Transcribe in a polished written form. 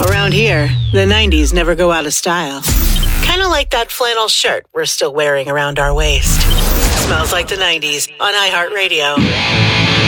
Around here, the 90s never go out of style. Kind of like that flannel shirt we're still wearing around our waist. Smells like the 90s on iHeartRadio.